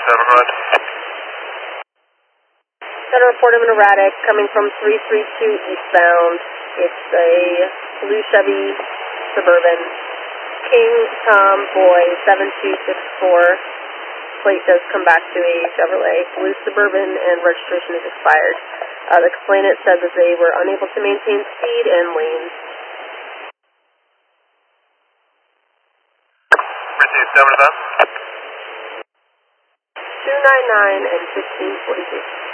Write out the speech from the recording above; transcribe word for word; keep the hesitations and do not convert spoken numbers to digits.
seven, go ahead. Center report of an erratic coming from three three two eastbound. It's a blue Chevy Suburban. King Tom Boy seven two six four. Plate does come back to a Chevrolet blue Suburban and registration is expired. Uh, the complainant said that they were unable to maintain speed and lanes. Receive seven of them. two nine nine and fifteen forty-two.